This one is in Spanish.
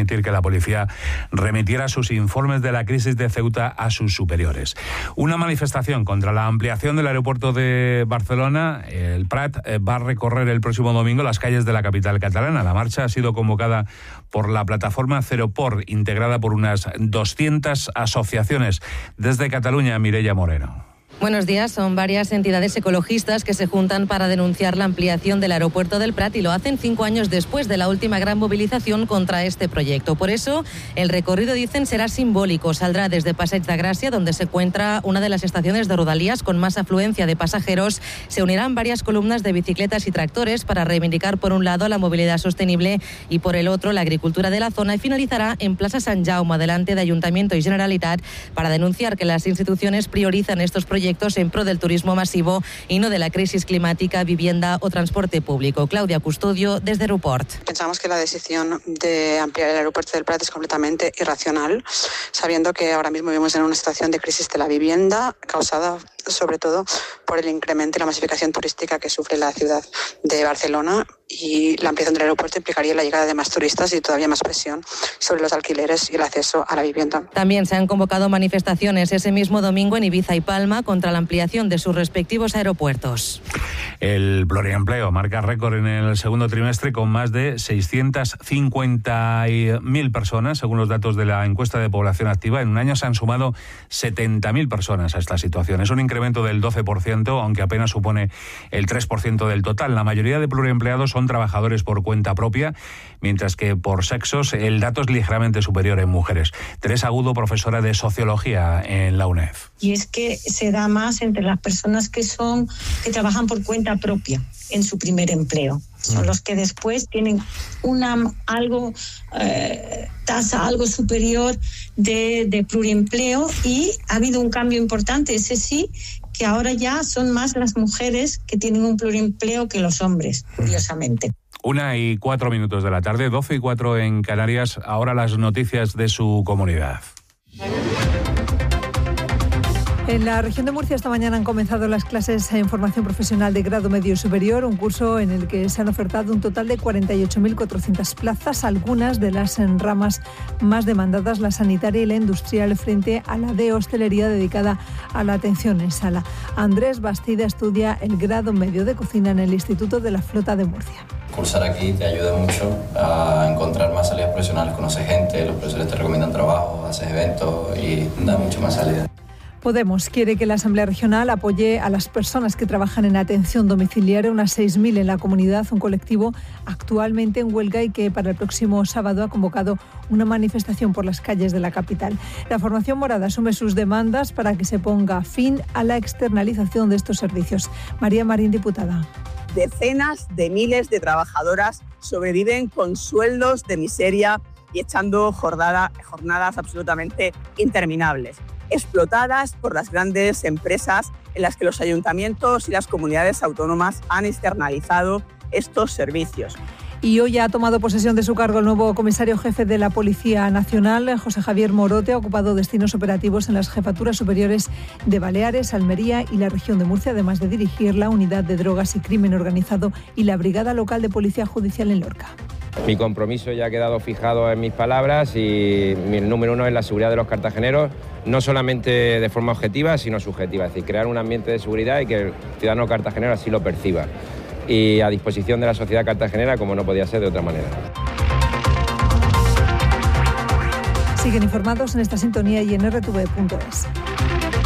permitir que la policía remitiera sus informes de la crisis de Ceuta a sus superiores. Una manifestación contra la ampliación del aeropuerto de Barcelona, el Prat, va a recorrer el próximo domingo las calles de la capital catalana. La marcha ha sido convocada por la plataforma Zeroport, integrada por unas 200 asociaciones. Desde Cataluña, Mireia Moreno. Buenos días. Son varias entidades ecologistas que se juntan para denunciar la ampliación del aeropuerto del Prat y lo hacen 5 años después de la última gran movilización contra este proyecto. Por eso, el recorrido, dicen, será simbólico. Saldrá desde Passeig de Gràcia, donde se encuentra una de las estaciones de Rodalies con más afluencia de pasajeros. Se unirán varias columnas de bicicletas y tractores para reivindicar, por un lado, la movilidad sostenible y, por el otro, la agricultura de la zona, y finalizará en Plaça Sant Jaume, delante de Ayuntamiento y Generalitat, para denunciar que las instituciones priorizan estos proyectos en pro del turismo masivo y no de la crisis climática, vivienda o transporte público. Claudia Custodio, desde Aeroport. Pensamos que la decisión de ampliar el aeropuerto del Prat es completamente irracional, sabiendo que ahora mismo vivimos en una situación de crisis de la vivienda causada sobre todo por el incremento y la masificación turística que sufre la ciudad de Barcelona, y la ampliación del aeropuerto implicaría la llegada de más turistas y todavía más presión sobre los alquileres y el acceso a la vivienda. También se han convocado manifestaciones ese mismo domingo en Ibiza y Palma contra la ampliación de sus respectivos aeropuertos. El pluriempleo marca récord en el segundo trimestre con más de 650.000 personas, según los datos de la encuesta de población activa. En un año se han sumado 70.000 personas a esta situación. Es un incremento del 12%, aunque apenas supone el 3% del total. La mayoría de pluriempleados son trabajadores por cuenta propia, mientras que por sexos el dato es ligeramente superior en mujeres. Teresa Agudo, profesora de Sociología en la UNED. Y es que se da más entre las personas que trabajan por cuenta propia en su primer empleo. Son los que después tienen tasa algo superior de pluriempleo, y ha habido un cambio importante, ese sí, que ahora ya son más las mujeres que tienen un pluriempleo que los hombres, curiosamente. 1:04 de la tarde, 12:04 en Canarias. Ahora las noticias de su comunidad. En la región de Murcia esta mañana han comenzado las clases en formación profesional de grado medio y superior, un curso en el que se han ofertado un total de 48.400 plazas, algunas de las ramas más demandadas, la sanitaria y la industrial, frente a la de hostelería dedicada a la atención en sala. Andrés Bastida estudia el grado medio de cocina en el Instituto de la Flota de Murcia. Cursar aquí te ayuda mucho a encontrar más salidas profesionales, conocer gente, los profesores te recomiendan trabajo, haces eventos y da mucho más salida. Podemos quiere que la Asamblea Regional apoye a las personas que trabajan en atención domiciliaria, unas 6.000 en la comunidad, un colectivo actualmente en huelga y que para el próximo sábado ha convocado una manifestación por las calles de la capital. La formación morada asume sus demandas para que se ponga fin a la externalización de estos servicios. María Marín, diputada. Decenas de miles de trabajadoras sobreviven con sueldos de miseria y echando jornadas absolutamente interminables, explotadas por las grandes empresas en las que los ayuntamientos y las comunidades autónomas han externalizado estos servicios. Y hoy ha tomado posesión de su cargo el nuevo comisario jefe de la Policía Nacional, José Javier Morote. Ha ocupado destinos operativos en las jefaturas superiores de Baleares, Almería y la región de Murcia, además de dirigir la unidad de drogas y crimen organizado y la brigada local de policía judicial en Lorca. Mi compromiso ya ha quedado fijado en mis palabras y mi número 1 es la seguridad de los cartageneros, no solamente de forma objetiva, sino subjetiva, es decir, crear un ambiente de seguridad y que el ciudadano cartagenero así lo perciba. Y a disposición de la sociedad cartagenera, como no podía ser de otra manera. Siguen informados en esta sintonía y en rtv.es.